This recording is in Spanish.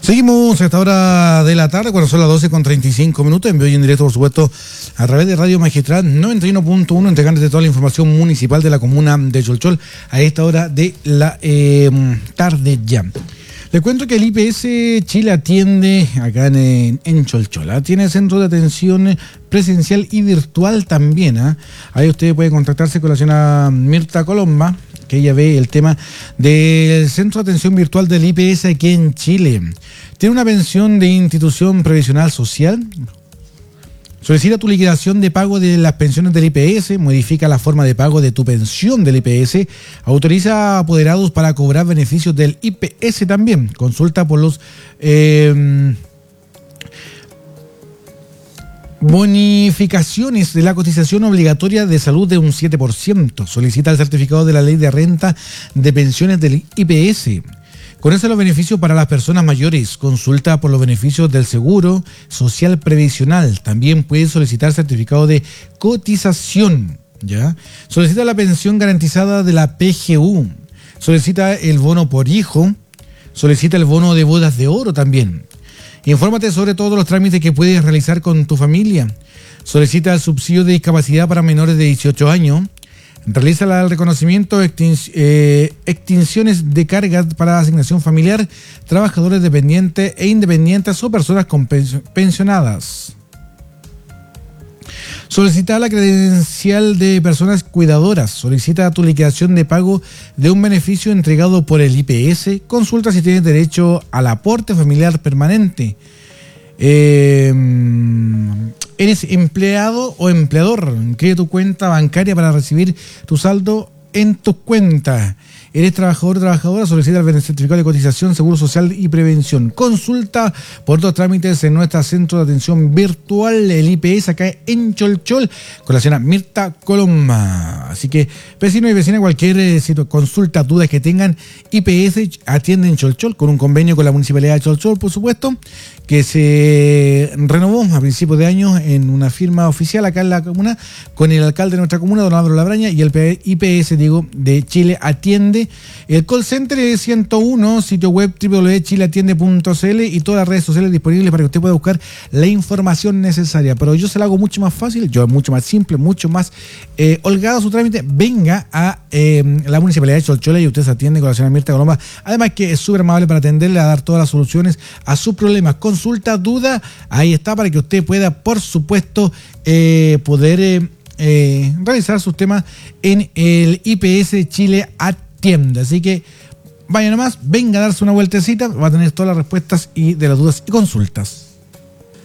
Seguimos a esta hora de la tarde, cuando son las 12:35, en vivo y en directo, por supuesto, a través de Radio Magistral 91.1, entregándote toda la información municipal de la comuna de Cholchol a esta hora de la tarde ya. Les cuento que el IPS Chile atiende acá en Cholchol. Tiene centro de atención presencial y virtual también. Ahí usted puede contactarse con la señora Mirta Colomba, que ella ve el tema del centro de atención virtual del IPS aquí en Chile. Tiene una pensión de institución previsional social. Solicita tu liquidación de pago de las pensiones del IPS, modifica la forma de pago de tu pensión del IPS, autoriza a apoderados para cobrar beneficios del IPS también, consulta por los bonificaciones de la cotización obligatoria de salud de un 7%, solicita el certificado de la ley de renta de pensiones del IPS. Conoce los beneficios para las personas mayores. Consulta por los beneficios del seguro social previsional. También puede solicitar certificado de cotización. ¿Ya? Solicita la pensión garantizada de la PGU. Solicita el bono por hijo. Solicita el bono de bodas de oro también. Infórmate sobre todos los trámites que puedes realizar con tu familia. Solicita el subsidio de discapacidad para menores de 18 años. Realiza el reconocimiento de extinciones de cargas para asignación familiar, trabajadores dependientes e independientes o personas con pensionadas. Solicita la credencial de personas cuidadoras. Solicita tu liquidación de pago de un beneficio entregado por el IPS. Consulta si tienes derecho al aporte familiar permanente. ¿Eres empleado o empleador? Crea tu cuenta bancaria para recibir tu saldo en tu cuenta. ¿Eres trabajador o trabajadora? Solicita el certificado de cotización, seguro social y prevención. Consulta por los trámites en nuestro centro de atención virtual, el IPS, acá en Cholchol, con la señora Mirta Colomba. Así que, vecinos y vecinas, cualquier consulta, dudas que tengan, IPS atiende en Cholchol, con un convenio con la Municipalidad de Cholchol, por supuesto, que se renovó a principios de año en una firma oficial acá en la comuna, con el alcalde de nuestra comuna, don Álvaro Labraña, y el IPS, de Chile atiende. El call center es 101, sitio web www.chileatiende.cl y todas las redes sociales disponibles para que usted pueda buscar la información necesaria. Pero yo se la hago mucho más fácil, mucho más simple, mucho más holgado su trámite. Venga a la Municipalidad de Cholchol y usted se atiende con la señora Mirta Colomba. Además que es súper amable para atenderle, a dar todas las soluciones a sus problemas. Consulta, duda, ahí está para que usted pueda, por supuesto, poder realizar sus temas en el IPS Chile Atiende. Así que vaya nomás, venga a darse una vueltecita, va a tener todas las respuestas y de las dudas y consultas.